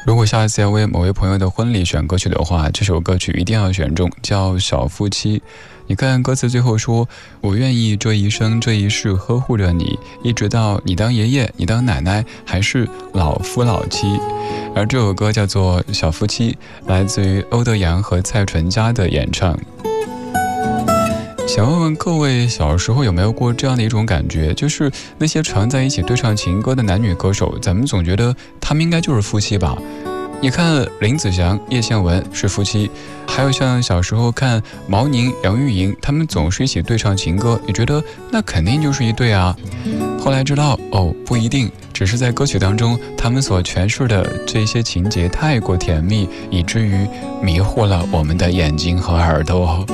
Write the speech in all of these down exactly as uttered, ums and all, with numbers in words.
如果下次要为某位朋友的婚礼选歌曲的话，这首歌曲一定要选中，叫《小夫妻》。你看歌词最后说，我愿意这一生这一世呵护着你，一直到你当爷爷你当奶奶还是老夫老妻。而这首歌叫做《小夫妻》，来自于欧德阳和蔡淳佳的演唱。想问问各位，小时候有没有过这样的一种感觉，就是那些常在一起对唱情歌的男女歌手，咱们总觉得他们应该就是夫妻吧。你看林子祥、叶倩文是夫妻，还有像小时候看毛宁、杨钰莹，他们总是一起对唱情歌，也觉得那肯定就是一对啊。后来知道哦，不一定，只是在歌曲当中他们所诠释的这些情节太过甜蜜，以至于迷惑了我们的眼睛和耳朵。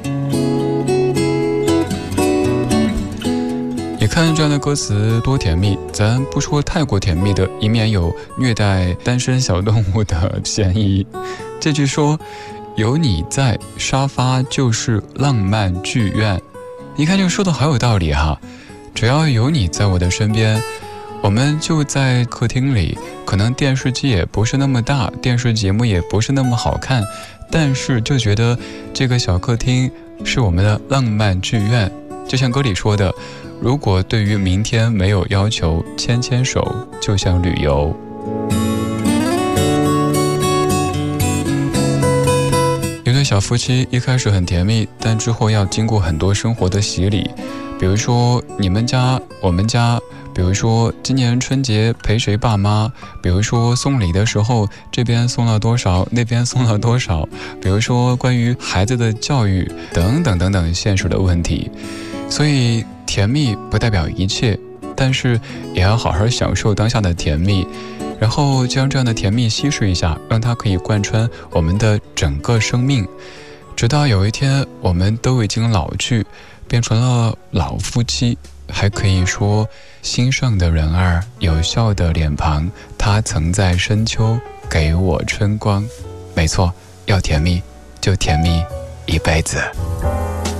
你看这样的歌词多甜蜜，咱不说太过甜蜜的，以免有虐待单身小动物的嫌疑。这句说有你在，沙发就是浪漫剧院，一看就说的好有道理哈。只要有你在我的身边，我们就在客厅里，可能电视机也不是那么大，电视节目也不是那么好看，但是就觉得这个小客厅是我们的浪漫剧院。就像歌里说的，如果对于明天没有要求，牵牵手就像旅游。一对小夫妻一开始很甜蜜，但之后要经过很多生活的洗礼，比如说你们家我们家，比如说今年春节陪谁爸妈，比如说送礼的时候这边送了多少，那边送了多少，比如说关于孩子的教育等等等等现实的问题。所以甜蜜不代表一切，但是也要好好享受当下的甜蜜，然后将这样的甜蜜稀释一下，让它可以贯穿我们的整个生命，直到有一天我们都已经老去，变成了老夫妻，还可以说心上的人儿有笑的脸庞，他曾在深秋给我春光。没错，要甜蜜就甜蜜一辈子。